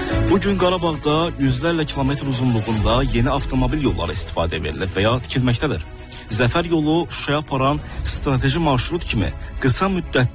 Bugün Qarabağda yüzlərlə kilometr uzunluğunda yeni avtomobil yolları istifadə verilir və ya tikilməkdədir. Zəfər yolu Şuşaya aparan strateji marşrut kimi qısa müddətdə